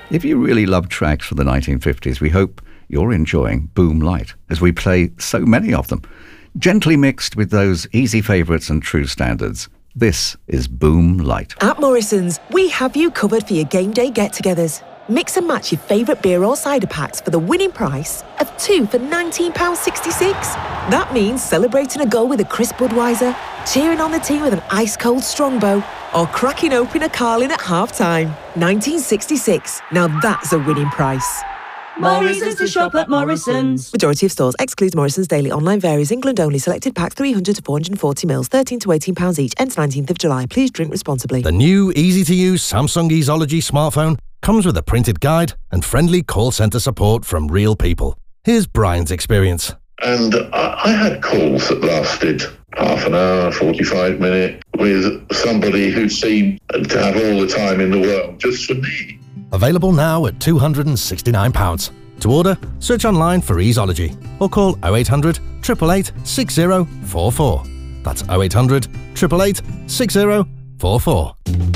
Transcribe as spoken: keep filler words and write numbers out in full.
If you really love tracks from the nineteen fifties, we hope you're enjoying Boom Light, as we play so many of them. Gently mixed with those easy favourites and true standards. This is Boom Light. At Morrison's, we have you covered for your game day get-togethers. Mix and match your favourite beer or cider packs for the winning price of two for nineteen pounds sixty-six. That means celebrating a goal with a crisp Budweiser, cheering on the team with an ice-cold Strongbow, or cracking open a Carling at half-time. nineteen sixty-six. Now that's a winning price. Morrison's to shop at Morrison's. Majority of stores excludes Morrison's Daily. Online varies. England only. Selected packs three hundred to four hundred forty mils. thirteen to eighteen pounds each. Ends nineteenth of July. Please drink responsibly. The new easy-to-use Samsung Easology smartphone comes with a printed guide and friendly call centre support from real people. Here's Brian's experience. And I, I had calls that lasted half an hour, forty-five minutes, with somebody who seemed to have all the time in the world just for me. Available now at two hundred and sixty-nine pounds. To order, search online for Easology or call oh eight hundred, eight eight eight, six oh four four. That's oh eight hundred, eight eight eight, six oh four four.